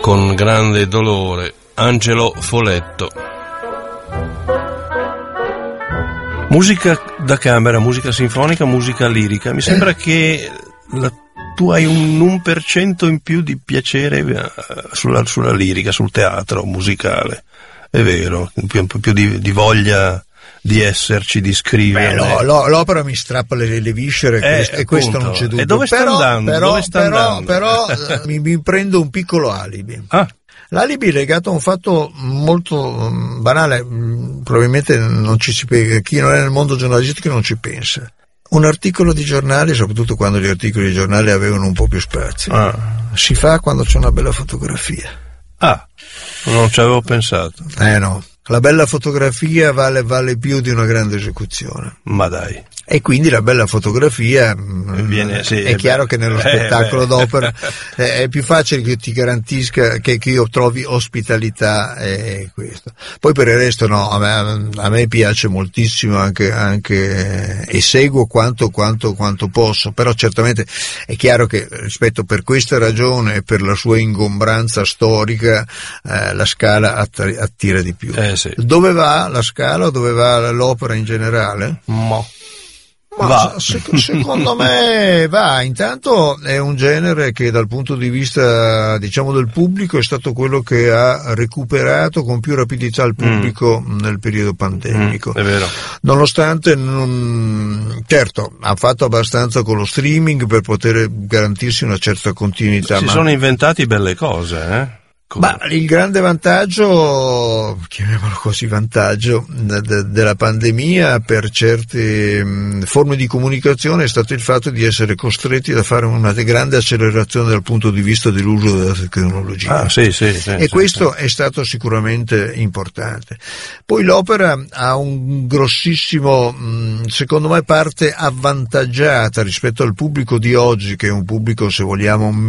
con grande dolore, Angelo Foletto. Musica da camera, musica sinfonica, musica lirica. Mi sembra che tu hai un 1% in più di piacere sulla lirica, sul teatro musicale. È vero, un po' più di voglia di esserci, di scrivere. L'opera mi strappa le viscere, e questo non c'è dubbio. E dove sta andando? Però mi prendo un piccolo alibi. L'alibi è legato a un fatto molto banale, probabilmente non ci si pensa, chi non è nel mondo giornalistico non ci pensa. Un articolo di giornale, soprattutto quando gli articoli di giornale avevano un po' più spazio, si fa quando c'è una bella fotografia. Non ci avevo pensato. No, la bella fotografia vale più di una grande esecuzione. Ma dai. E quindi la bella fotografia è chiaro che nello spettacolo d'opera è più facile che io ti garantisca che io trovi ospitalità e questo. Poi per il resto no, a me piace moltissimo anche e seguo quanto posso, però certamente è chiaro che rispetto per questa ragione e per la sua ingombranza storica la Scala attira di più. Sì. Dove va la Scala o dove va l'opera in generale? Ma secondo me va. Intanto è un genere che dal punto di vista, diciamo, del pubblico è stato quello che ha recuperato con più rapidità il pubblico nel periodo pandemico. È vero. Nonostante certo ha fatto abbastanza con lo streaming per poter garantirsi una certa continuità. Si sono inventati belle cose, Ma il grande vantaggio, chiamiamolo così vantaggio, della pandemia per certe forme di comunicazione è stato il fatto di essere costretti a fare una grande accelerazione dal punto di vista dell'uso della tecnologia. E questo è stato sicuramente importante. Poi l'opera ha un grossissimo, secondo me, parte avvantaggiata rispetto al pubblico di oggi, che è un pubblico, se vogliamo,